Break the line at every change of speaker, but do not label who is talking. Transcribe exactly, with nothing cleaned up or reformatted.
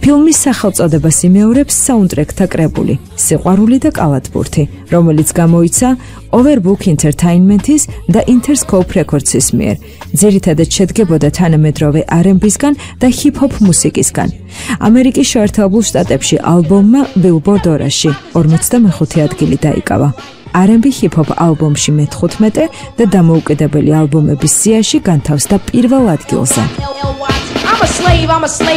ფილმის სახელწოდებას იმეორებს საუნდტრეკთა კრებული „სიყვარული და კალათბურთი“, რომელიც გამოიცა Overbook Entertainment-ის და Interscope Records-ის მიერ. ძირითადად შედგებოდა თანამედროვე არ ენდ ბი-სგან და ჰიპ-ჰოპ მუსიკისგან. ამერიკის შეერთებულ შტატებში ალბომმა Billboard ორაში ორმოცდამეხუთე ადგილი დაიკავა. არ ენდ ბი ჰიპ-ჰოპ ალბომში მეთხუთმეტე და დამოუკიდებელი ალბომების სიაში განთავსდა პირველ ადგილზე.